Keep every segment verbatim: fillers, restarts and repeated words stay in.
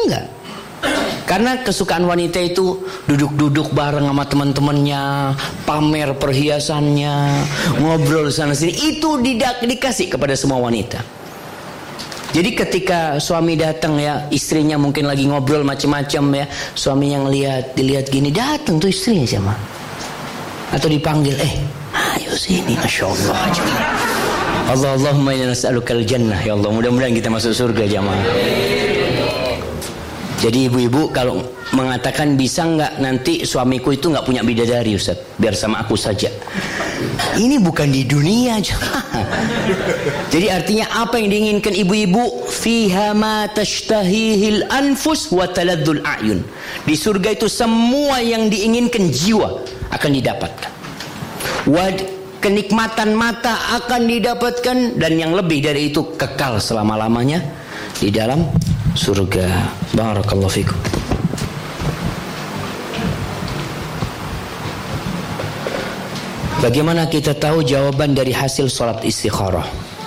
enggak. Karena kesukaan wanita itu duduk-duduk bareng sama teman-temannya, pamer perhiasannya, ngobrol sana sini. Itu tidak dikasih kepada semua wanita. Jadi ketika suami datang ya, istrinya mungkin lagi ngobrol macam-macam ya, suaminya ngelihat, dilihat gini, datang tuh istrinya sama. Atau dipanggil, eh, ayo sini, masya Allah. Allah Allahumma inna nas'alukal jannah, ya Allah, mudah-mudahan kita masuk surga jamaah. Jadi ibu-ibu kalau mengatakan bisa nggak nanti suamiku itu nggak punya bidadari Ustaz, biar sama aku saja. Ini bukan di dunia aja. Jadi artinya apa yang diinginkan ibu-ibu? Fiha ma tashtahihil anfus wa taladzul a'yun. Di surga itu semua yang diinginkan jiwa akan didapatkan. Wa kenikmatan mata akan didapatkan, dan yang lebih dari itu kekal selama-lamanya di dalam surga. Barakallahu fikum. Bagaimana kita tahu jawaban dari hasil sholat istikharah?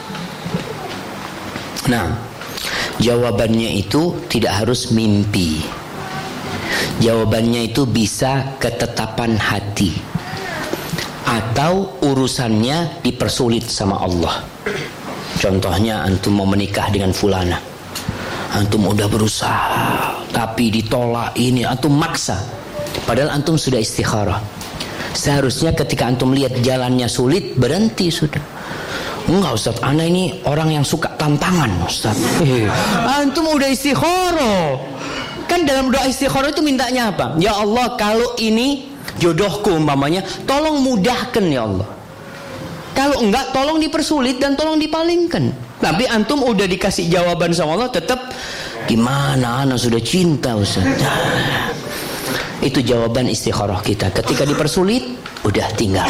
Nah, jawabannya itu tidak harus mimpi. Jawabannya itu bisa ketetapan hati, atau urusannya dipersulit sama Allah. Contohnya antum mau menikah dengan fulana, antum udah berusaha tapi ditolak ini, antum maksa, padahal antum sudah istikharah. Seharusnya ketika antum lihat jalannya sulit, berhenti sudah. Enggak Ustaz, ana ini orang yang suka tantangan Ustaz. Antum udah istikharah. Kan dalam doa istikharah itu mintanya apa? Ya Allah, kalau ini jodohku umpamanya, tolong mudahkan ya Allah. Kalau enggak, tolong dipersulit dan tolong dipalingkan. Tapi antum udah dikasih jawaban sama Allah, tetap gimana, ana sudah cinta Ustaz. Itu jawaban istikharah kita. Ketika dipersulit, udah tinggal.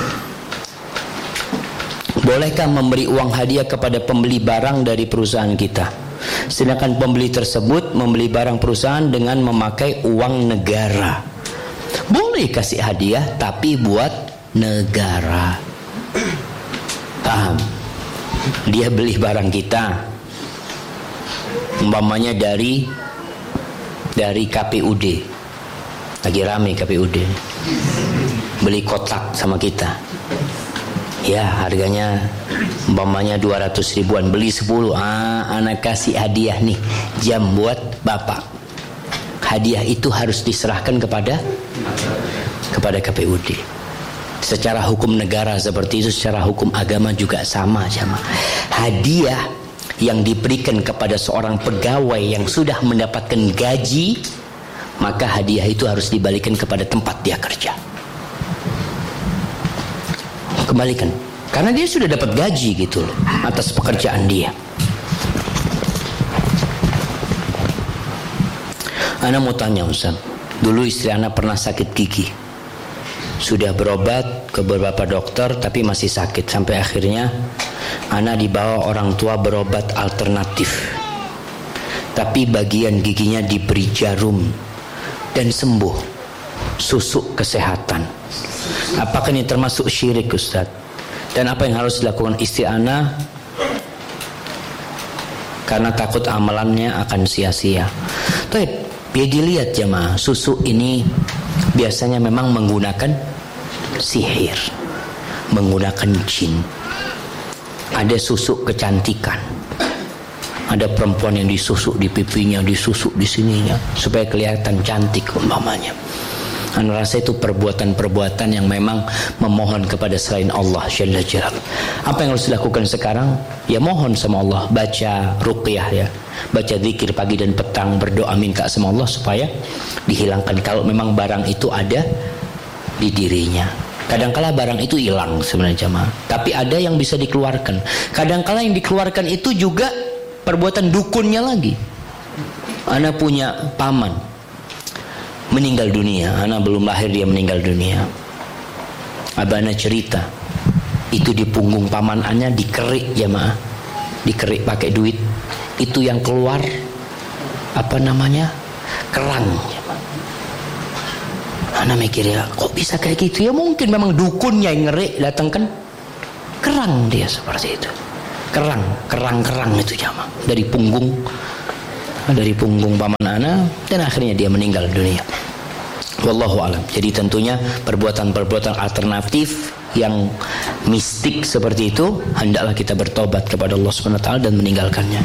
Bolehkah memberi uang hadiah kepada pembeli barang dari perusahaan kita, sedangkan pembeli tersebut membeli barang perusahaan dengan memakai uang negara? Boleh kasih hadiah, tapi buat negara. Paham? Dia beli barang kita, umpamanya dari dari K P U D. Lagi rame K P U D, beli kotak sama kita, ya harganya umpamanya dua ratus ribuan, beli sepuluh. Ah, anak kasih hadiah nih, jam buat bapak. Hadiah itu harus diserahkan kepada kepada K P U D. Secara hukum negara seperti itu, secara hukum agama juga sama sama. Hadiah yang diberikan kepada seorang pegawai yang sudah mendapatkan gaji, maka hadiah itu harus dibalikan kepada tempat dia kerja. Kembalikan, karena dia sudah dapat gaji gitu loh atas pekerjaan dia. Ana mau tanya Ustaz, dulu istri ana pernah sakit gigi, sudah berobat ke beberapa dokter tapi masih sakit, sampai akhirnya ana dibawa orang tua berobat alternatif, tapi bagian giginya diberi jarum dan sembuh, susuk kesehatan. Apakah ini termasuk syirik Ustaz? Dan apa yang harus dilakukan istri ana karena takut amalannya akan sia-sia? Tapi biar dilihat jemaah, susuk ini biasanya memang menggunakan sihir, menggunakan jin. Ada susuk kecantikan, ada perempuan yang disusuk di pipinya, disusuk di sininya supaya kelihatan cantik umpamanya. Anda rasa itu perbuatan-perbuatan yang memang memohon kepada selain Allah Jalla Jalaluhu. Apa yang harus dilakukan sekarang? Ya mohon sama Allah, baca ruqyah ya, baca zikir pagi dan petang, berdoa minta sama Allah supaya dihilangkan kalau memang barang itu ada di dirinya. Kadangkala barang itu hilang sebenarnya jemaah, tapi ada yang bisa dikeluarkan. Kadangkala yang dikeluarkan itu juga perbuatan dukunnya lagi. Ana punya paman meninggal dunia, ana belum lahir dia meninggal dunia. Abana cerita, itu di punggung paman ana dikerik jemaah, dikerik pakai duit. Itu yang keluar apa namanya, kerang. Ana mikir ya, kok bisa kayak gitu? Ya mungkin memang dukunnya yang ngerik, datangkan kerang dia seperti itu. Kerang, kerang-kerang itu jamaah dari punggung dari punggung paman ana, dan akhirnya dia meninggal dunia. Wallahu alam. Jadi tentunya perbuatan-perbuatan alternatif yang mistik seperti itu hendaklah kita bertobat kepada Allah Subhanahu wa taala dan meninggalkannya.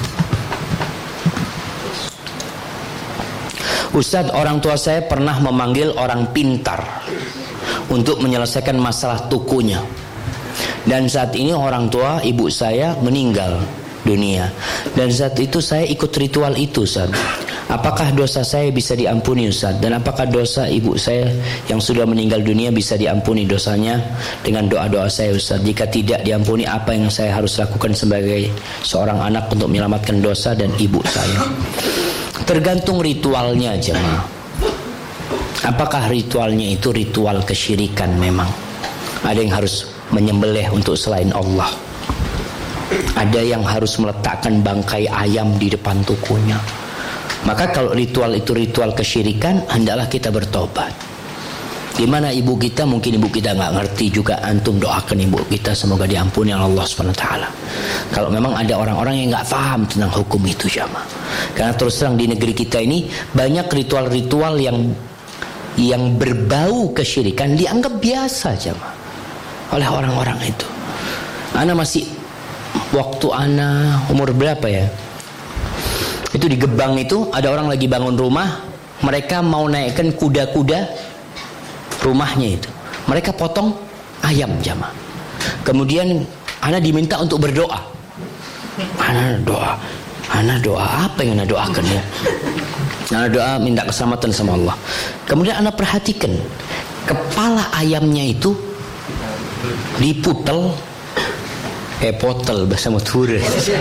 Ustaz, orang tua saya pernah memanggil orang pintar untuk menyelesaikan masalah tukunya. Dan saat ini orang tua ibu saya meninggal dunia. Dan saat itu saya ikut ritual itu, Ustaz. Apakah dosa saya bisa diampuni, Ustaz? Dan apakah dosa ibu saya yang sudah meninggal dunia bisa diampuni dosanya dengan doa-doa saya, Ustaz? Jika tidak diampuni, apa yang saya harus lakukan sebagai seorang anak untuk menyelamatkan dosa dan ibu saya? Tergantung ritualnya, jemaah. Apakah ritualnya itu ritual kesyirikan memang? Ada yang harus menyembelih untuk selain Allah. Ada yang harus meletakkan bangkai ayam di depan tukunya. Maka kalau ritual itu ritual kesyirikan, hendaklah kita bertobat. Gimana ibu kita? Mungkin ibu kita nggak ngerti juga. Antum doakan ibu kita semoga diampuni oleh Allah Subhanahu wa taala. Kalau memang ada orang-orang yang nggak paham tentang hukum itu, jamaah. Karena terus terang di negeri kita ini banyak ritual-ritual yang yang berbau kesyirikan dianggap biasa, jamaah, oleh orang-orang itu. Ana masih waktu ana umur berapa ya? Itu di Gebang itu ada orang lagi bangun rumah, mereka mau naikkan kuda-kuda rumahnya itu. Mereka potong ayam, jamaah. Kemudian ana diminta untuk berdoa. Ana doa. Ana doa apa yang ana doakan ya? Ana doa minta keselamatan sama Allah. Kemudian ana perhatikan kepala ayamnya itu diputel, eh potel bahasa Madura.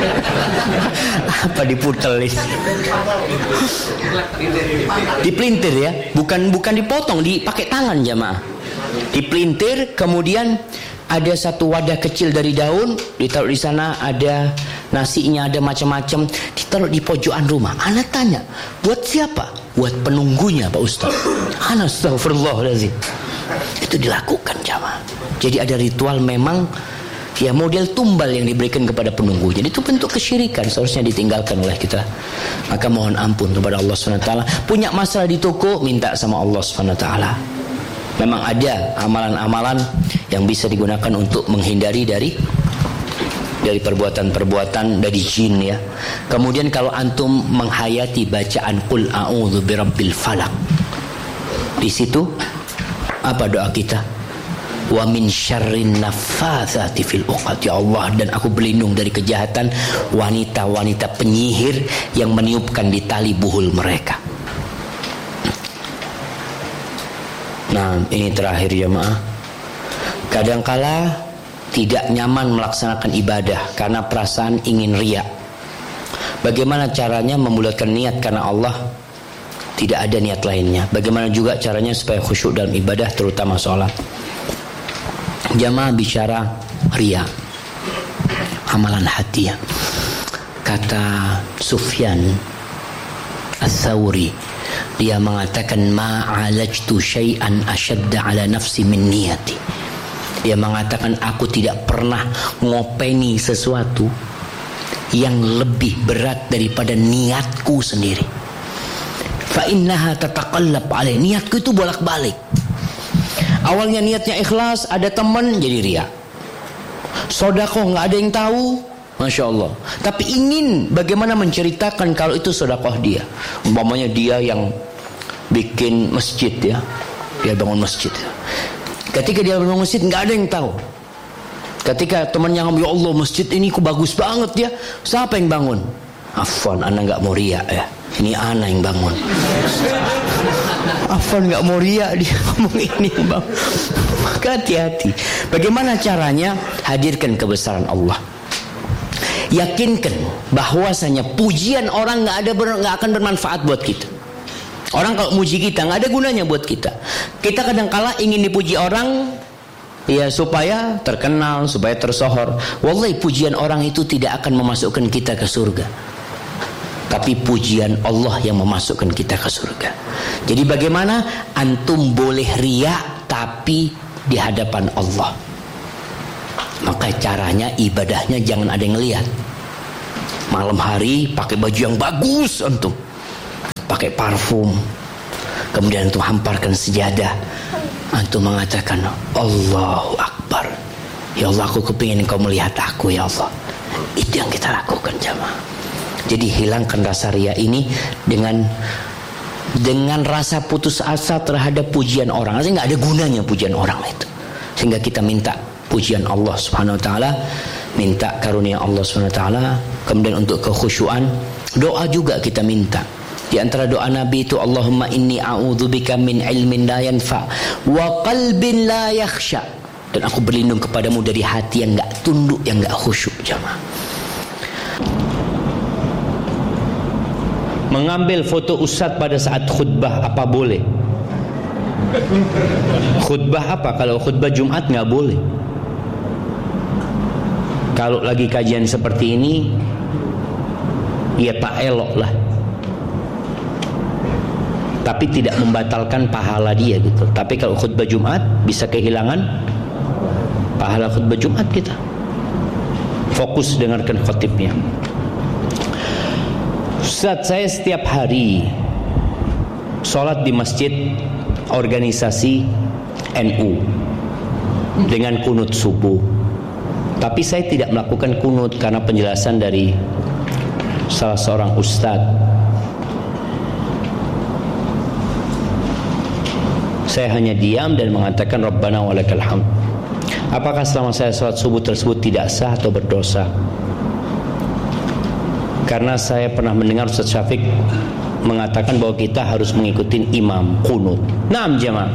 Apa diputel ini? Dipelintir ya, bukan bukan dipotong, dipakai tangan, jamaah. Dipelintir, kemudian ada satu wadah kecil dari daun, ditaruh di sana, ada nasinya, ada macam-macam, ditaruh di pojokan rumah. Ana tanya, buat siapa? Buat penunggunya, Pak Ustaz. Ana astagfirullahaladzim. Itu dilakukan, jamaah. Jadi ada ritual memang ya model tumbal yang diberikan kepada penunggu. Jadi itu bentuk kesyirikan, seharusnya ditinggalkan oleh kita. Maka mohon ampun kepada Allah Subhanahu wa taala. Punya masalah di toko, minta sama Allah Subhanahu wa taala. Memang ada amalan-amalan yang bisa digunakan untuk menghindari dari dari perbuatan-perbuatan dari jin ya. Kemudian kalau antum menghayati bacaan qul a'udzu birabbil falaq, di situ apa doa kita? Wa min syarrin naffatsati fil uqad. Ya Allah, dan aku berlindung dari kejahatan wanita-wanita penyihir yang meniupkan di tali buhul mereka. Nah, ini terakhir, jemaah. Kadangkala tidak nyaman melaksanakan ibadah karena perasaan ingin riya. Bagaimana caranya membulatkan niat karena Allah? Tidak ada niat lainnya. Bagaimana juga caranya supaya khusyuk dalam ibadah, terutama sholat? Jamaah bicara riya, amalan hati ya. Kata Sufyan Ats-Tsauri, dia mengatakan ma'alajtu syai'an asyadda ala nafsi min niyati. Dia mengatakan aku tidak pernah ngopeni sesuatu yang lebih berat daripada niatku sendiri. Fa innaha tataqallab alaih. Niatku itu bolak-balik. Awalnya niatnya ikhlas, ada teman jadi riya. Sodakoh nggak ada yang tahu, masya Allah. Tapi ingin bagaimana menceritakan kalau itu sodakoh dia. Umpamanya dia yang bikin masjid ya, dia bangun masjid. Ketika dia bangun masjid nggak ada yang tahu. Ketika temannya ngomong, ya Allah masjid ini kok bagus banget ya. Siapa yang bangun? Afwan, ana nggak mau riya ya. Ini ana yang bangun. Afwan nggak mau riya, dia ngomong ini bang. Maka hati-hati. Bagaimana caranya? Hadirkan kebesaran Allah. Yakinkan bahwasanya pujian orang nggak ada nggak akan bermanfaat buat kita. Orang kalau muji kita nggak ada gunanya buat kita. Kita kadang-kala ingin dipuji orang ya supaya terkenal, supaya tersohor. Wallahi pujian orang itu tidak akan memasukkan kita ke surga. Tapi pujian Allah yang memasukkan kita ke surga. Jadi bagaimana? Antum boleh riya tapi di hadapan Allah. Maka caranya ibadahnya jangan ada yang lihat. Malam hari pakai baju yang bagus antum, pakai parfum, kemudian antum hamparkan sejadah, antum mengatakan Allahu Akbar, ya Allah aku kepingin engkau melihat aku ya Allah. Itu yang kita lakukan jamaah. Jadi hilangkan rasa riya ini dengan dengan rasa putus asa terhadap pujian orang. Artinya nggak ada gunanya pujian orang itu. Sehingga kita minta pujian Allah Subhanahu wa taala, minta karunia Allah Subhanahu wa taala, kemudian untuk kekhusyuan, doa juga kita minta. Di antara doa Nabi itu Allahumma inni a'udzubika min ilmin la yanfa wa qalbin la yakhsha. Dan aku berlindung kepadamu dari hati yang enggak tunduk, yang enggak khusyuk jamaah. Mengambil foto ustadz pada saat khutbah apa boleh? Khutbah apa? Kalau khutbah Jumat nggak boleh. Kalau lagi kajian seperti ini, ya tak elok lah. Tapi tidak membatalkan pahala dia gitu. Tapi kalau khutbah Jumat bisa kehilangan pahala khutbah Jumat kita. Fokus dengarkan khotibnya. Ustaz, saya setiap hari sholat di masjid organisasi N U dengan kunut subuh. Tapi saya tidak melakukan kunut karena penjelasan dari salah seorang ustaz. Saya hanya diam dan mengatakan Rabbana walakal hamd. Apakah selama saya sholat subuh tersebut tidak sah atau berdosa? Karena saya pernah mendengar Ustaz Syafiq mengatakan bahwa kita harus mengikuti imam kunut. Naam jemaah.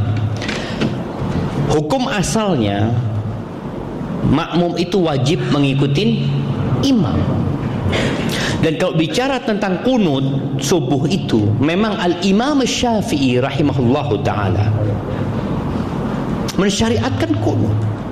Hukum asalnya makmum itu wajib mengikuti imam. Dan kalau bicara tentang kunut subuh itu, memang Al-Imam Syafi'i rahimahullahu ta'ala mensyariatkan kunut.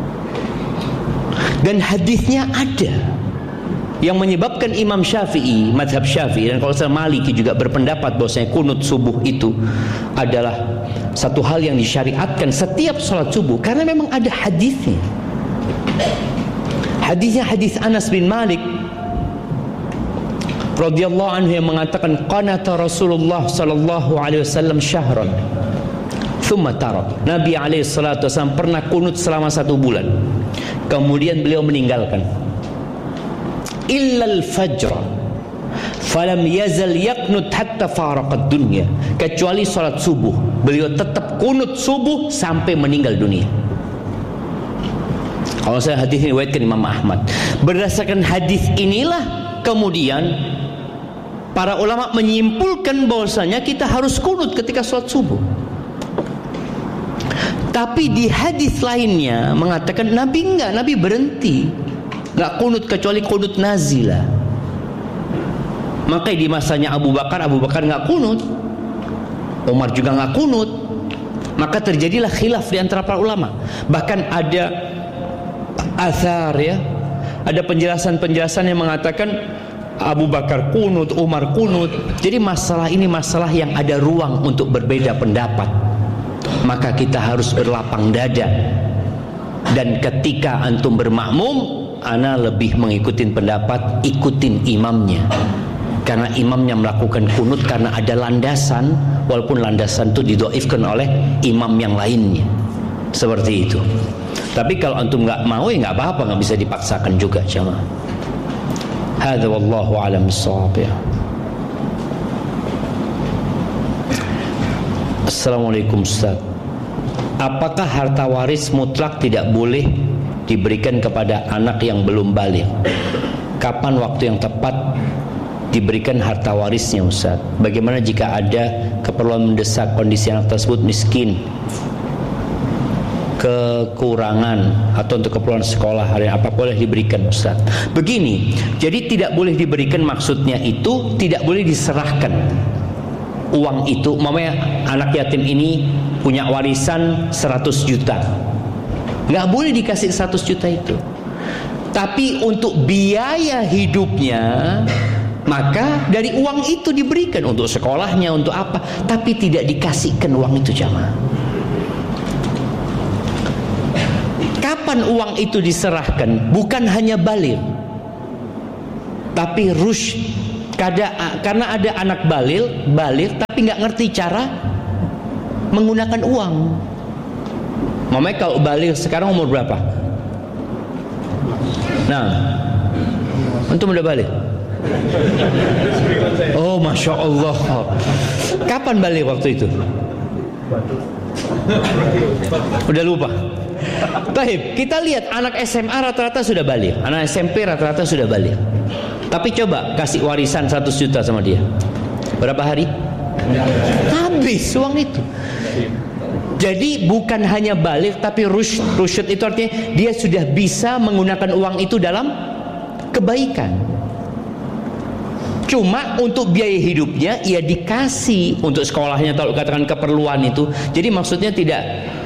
Dan hadisnya ada yang menyebabkan Imam Syafi'i, mazhab Syafi'i, dan kalau saya Maliki juga berpendapat bahwasanya kunut subuh itu adalah satu hal yang disyariatkan setiap sholat subuh, karena memang ada hadisnya. Hadisnya hadis Anas bin Malik radhiyallahu anhu yang mengatakan qanata Rasulullah sallallahu alaihi wasallam syahran thumma tarak. Nabi alaihi salatu wasallam pernah kunut selama satu bulan, kemudian beliau meninggalkan. Illal fajr falam yazal yaqnut hatta faraqad dunya, kecuali salat subuh beliau tetap kunut subuh sampai meninggal dunia. Kalau saya hadis ini riwayatkan Imam Ahmad. Berdasarkan hadis inilah kemudian para ulama menyimpulkan bahwasanya kita harus kunut ketika salat subuh. Tapi di hadis lainnya mengatakan Nabi enggak, Nabi berhenti. Gak kunut kecuali kunut nazilah. Makanya di masanya Abu Bakar, Abu Bakar gak kunut, Umar juga gak kunut. Maka terjadilah khilaf di antara para ulama. Bahkan ada athar ya, ada penjelasan-penjelasan yang mengatakan Abu Bakar kunut, Umar kunut. Jadi masalah ini masalah yang ada ruang untuk berbeda pendapat. Maka kita harus berlapang dada. Dan ketika antum bermakmum, ana lebih mengikuti pendapat ikutin imamnya, karena imamnya melakukan kunut karena ada landasan, walaupun landasan itu didhaifkan oleh imam yang lainnya, seperti itu. Tapi kalau antum nggak mau ya nggak apa-apa, nggak bisa dipaksakan juga jemaah. Hadza wallahu a'lam bissawab. Assalamualaikum Ustaz. Apakah harta waris mutlak tidak boleh diberikan kepada anak yang belum baligh? Kapan waktu yang tepat diberikan harta warisnya Ustaz? Bagaimana jika ada keperluan mendesak, kondisi anak tersebut miskin, kekurangan, atau untuk keperluan sekolah, hari apa boleh diberikan Ustaz? Begini, jadi tidak boleh diberikan maksudnya itu tidak boleh diserahkan uang itu. Umpamanya anak yatim ini punya warisan seratus juta, nggak boleh dikasih seratus juta itu. Tapi untuk biaya hidupnya, maka dari uang itu diberikan untuk sekolahnya, untuk apa, tapi tidak dikasihkan uang itu jamaah. Kapan uang itu diserahkan? Bukan hanya baligh. tapi rush. Kada, karena ada anak balil, balir tapi nggak ngerti cara menggunakan uang. Mamanya kalau balir sekarang umur berapa? Nah, antum udah balik? Oh, masya Allah. Kapan balik waktu itu? Udah lupa. Taib, kita lihat anak S M A rata-rata sudah balik, anak S M P rata-rata sudah balik. Tapi coba kasih warisan seratus juta sama dia, berapa hari? Habis uang itu. Jadi bukan hanya balik, tapi rush, rusyud itu artinya dia sudah bisa menggunakan uang itu dalam kebaikan. Cuma untuk biaya hidupnya ia dikasih, untuk sekolahnya kalau katakan keperluan itu. Jadi maksudnya tidak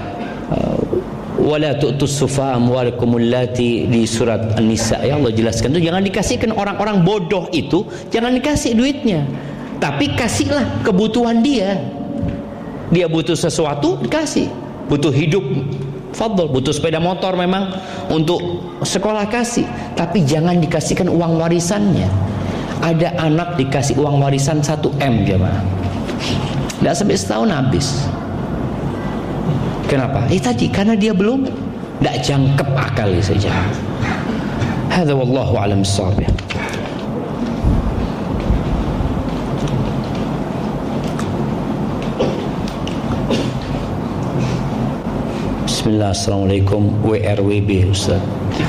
wala tu'tus sufaha amwalakum allati di surat An-Nisa, ya Allah jelaskan itu, jangan dikasihkan orang-orang bodoh itu, jangan dikasih duitnya, tapi kasihlah kebutuhan dia. Dia butuh sesuatu dikasih, butuh hidup fadl, butuh sepeda motor memang untuk sekolah kasih, tapi jangan dikasihkan uang warisannya. Ada anak dikasih uang warisan satu M jemaah, tidak sampai setahun habis. Kenapa? Eh tadi karena dia belum tidak jangkep akal saja. Hadza wallahu a'lam bissawab. Bismillah, assalamualaikum W R W B Ustaz.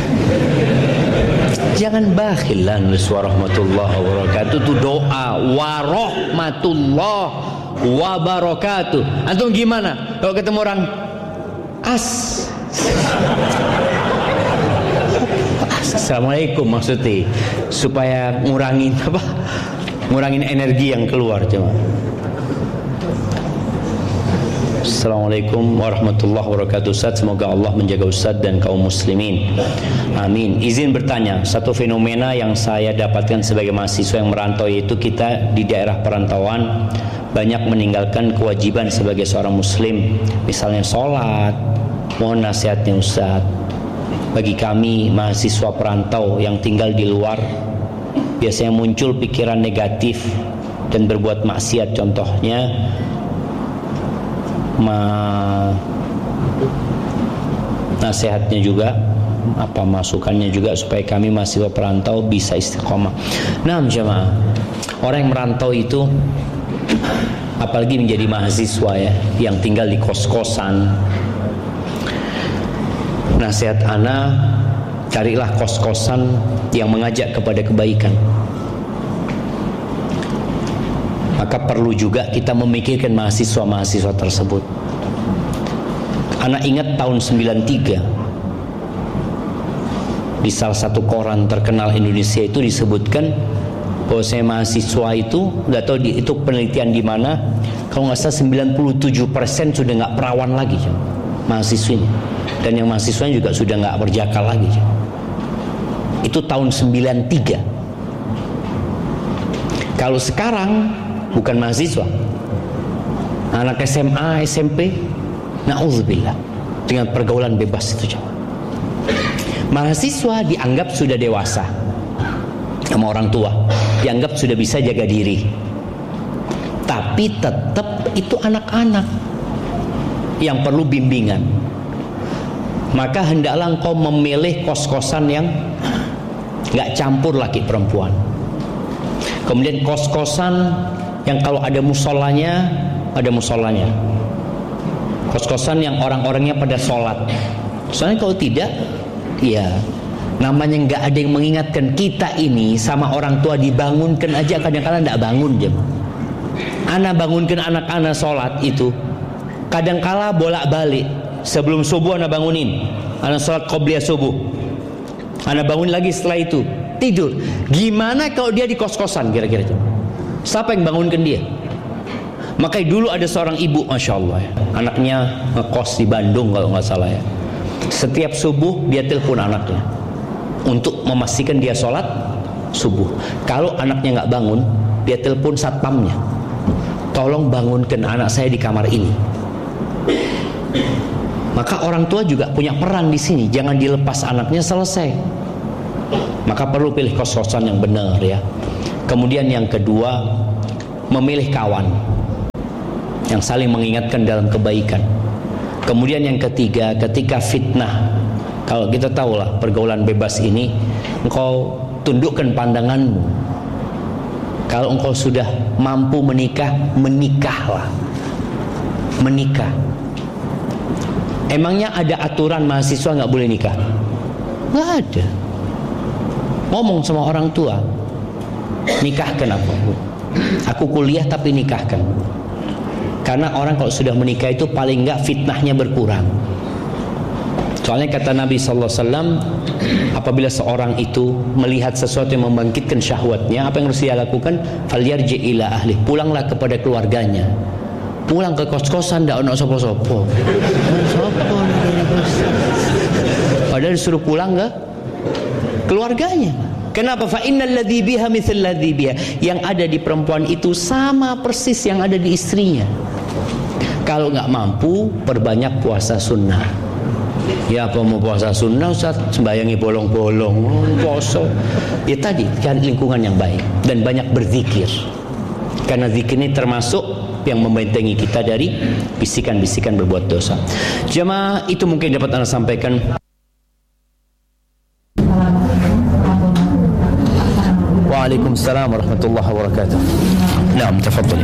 Jangan bakhil lah nulis warahmatullahi wabarakatuh. Itu doa warahmatullahi wabarakatuh. Antum gimana kalau ketemu orang as Assalamualaikum maksudnya supaya ngurangin apa? Ngurangin energi yang keluar cuma. Assalamualaikum warahmatullahi wabarakatuh. Ustaz, semoga Allah menjaga Ustaz dan kaum muslimin. Amin. Izin bertanya, satu fenomena yang saya dapatkan sebagai mahasiswa yang merantau, yaitu kita di daerah perantauan banyak meninggalkan kewajiban sebagai seorang muslim, misalnya sholat. Mohon nasihatnya Ustaz. Bagi kami mahasiswa perantau yang tinggal di luar, biasanya muncul pikiran negatif dan berbuat maksiat. Contohnya ma nasihatnya juga, apa masukannya juga supaya kami mahasiswa perantau bisa istiqomah. Nah jemaah, orang yang merantau itu apalagi menjadi mahasiswa ya, yang tinggal di kos-kosan, nasihat ana, carilah kos-kosan yang mengajak kepada kebaikan. Maka perlu juga kita memikirkan mahasiswa-mahasiswa tersebut. Ana ingat tahun sembilan tiga di salah satu koran terkenal Indonesia itu disebutkan bahwa saya mahasiswa itu, nggak tahu di, itu penelitian di mana, kalau nggak salah sembilan puluh tujuh persen sudah nggak perawan lagi mahasiswinya, dan yang mahasiswanya juga sudah nggak berjakal lagi. Itu tahun sembilan tiga. Kalau sekarang bukan mahasiswa, anak S M A, S M P, na'udzubillah, dengan pergaulan bebas itu. Mahasiswa dianggap sudah dewasa sama orang tua, dianggap sudah bisa jaga diri, tapi tetap itu anak-anak yang perlu bimbingan. Maka hendaklah engkau memilih kos-kosan yang gak campur laki perempuan. Kemudian kos-kosan yang kalau ada musolanya, ada musolanya. Kos-kosan yang orang-orangnya pada sholat. Soalnya kalau tidak, ya namanya nggak ada yang mengingatkan. Kita ini sama orang tua dibangunkan aja kadang-kadang nggak bangun jam. Anak bangunkan anak-anak sholat itu kadang-kala bolak-balik. Sebelum subuh anak bangunin, anak sholat qobliyah subuh, anak bangun lagi setelah itu tidur. Gimana kalau dia di kos-kosan kira-kira jam? Siapa yang bangunkan dia? Makanya dulu ada seorang ibu, masya Allah ya, anaknya ngekos di Bandung kalau nggak salah ya. Setiap subuh dia telepon anaknya untuk memastikan dia sholat subuh. Kalau anaknya nggak bangun, dia telepon satpamnya, tolong bangunkan anak saya di kamar ini. Maka orang tua juga punya peran di sini, jangan dilepas anaknya selesai. maka perlu pilih kos-kosan yang benar ya. Kemudian yang kedua, memilih kawan yang saling mengingatkan dalam kebaikan. Kemudian yang ketiga, ketika fitnah, kalau kita tahulah pergaulan bebas ini, engkau tundukkan pandanganmu. Kalau engkau sudah mampu menikah, menikahlah. Menikah. Emangnya ada aturan mahasiswa nggak boleh nikah? Nggak ada. Ngomong sama orang tua, nikahkan aku. Aku kuliah tapi nikahkan. Karena orang kalau sudah menikah itu paling nggak fitnahnya berkurang. Soalnya kata Nabi sallallahu alaihi wasallam, apabila seorang itu melihat sesuatu yang membangkitkan syahwatnya, apa yang harus dia lakukan? Falyarji ila ahli, pulanglah kepada keluarganya. Pulang ke kos-kosan ndak ono sapa-sapa. Sapa padahal disuruh pulang ke keluarganya. Kenapa? Fa innal ladzi biha mithal ladzi biha. Yang ada di perempuan itu sama persis yang ada di istrinya. Kalau nggak mampu, perbanyak puasa sunnah. Ya apa mau puasa sunnah Ustaz, sembayangi bolong-bolong, puasa. Ya tadi cari lingkungan yang baik dan banyak berzikir. Karena zikir ini termasuk yang membentengi kita dari bisikan-bisikan berbuat dosa. Jemaah, itu mungkin dapat Anda sampaikan. Waalaikumsalam warahmatullahi wabarakatuh. Naam, tafadhali.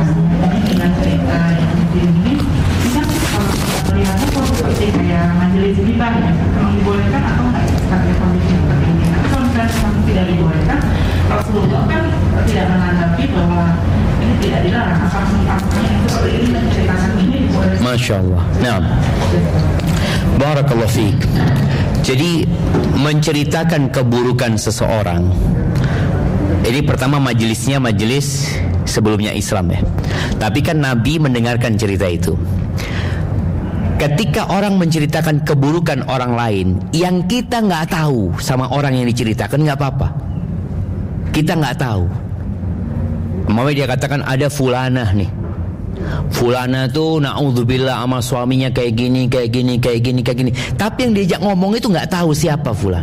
Kayak majelis hibah ya, dibolehkan atau enggak sebagai kondisi seperti ini? Tapi kalau misalnya tidak dibolehkan, Rasulullah kan tidak menanggapi bahwa ini tidak dilarang, asal sempatnya itu seperti ini menceritakan ini dibolehkan. Masya Allah. Nah, barakallahu fiik. Jadi menceritakan keburukan seseorang, ini pertama majelisnya majelis sebelumnya Islam ya. Tapi kan Nabi mendengarkan cerita itu. Ketika orang menceritakan keburukan orang lain yang kita nggak tahu sama orang yang diceritakan, nggak apa-apa. Kita nggak tahu. Mau dia katakan ada fulanah nih. Fulana tuh naudzubillah sama suaminya kayak gini, kayak gini, kayak gini, kayak gini. Tapi yang diajak ngomong itu nggak tahu siapa fulan.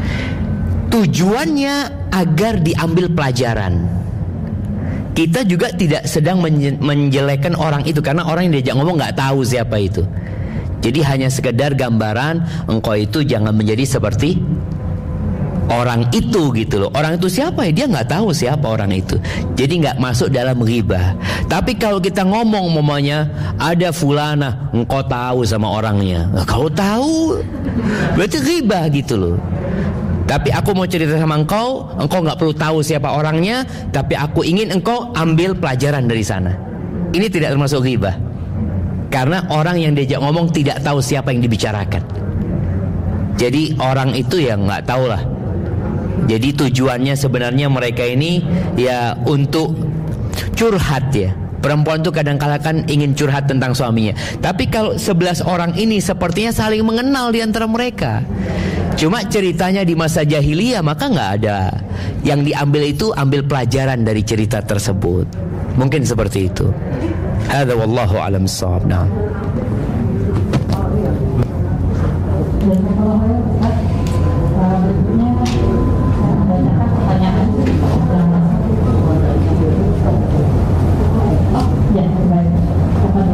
Tujuannya agar diambil pelajaran. Kita juga tidak sedang menjelekkan orang itu, karena orang yang diajak ngomong nggak tahu siapa itu. Jadi hanya sekedar gambaran, engkau itu jangan menjadi seperti orang itu gitu loh. Orang itu siapa ya? Dia nggak tahu siapa orang itu. Jadi nggak masuk dalam ghibah. Tapi kalau kita ngomong momanya ada fulana, engkau tahu sama orangnya. Nah, kalau tahu berarti ghibah gitu loh. Tapi aku mau cerita sama engkau, engkau nggak perlu tahu siapa orangnya, tapi aku ingin engkau ambil pelajaran dari sana. Ini tidak termasuk ghibah. Karena orang yang diajak ngomong tidak tahu siapa yang dibicarakan. Jadi orang itu ya nggak tahu lah. Jadi tujuannya sebenarnya mereka ini ya untuk curhat ya. Perempuan tuh kadang-kala kan ingin curhat tentang suaminya. Tapi kalau sebelas orang ini sepertinya saling mengenal di antara mereka. Cuma ceritanya di masa jahiliyah, maka nggak ada. Yang diambil itu ambil pelajaran dari cerita tersebut. Mungkin seperti itu. Hadza wallahu a'lam bissawab. Nah.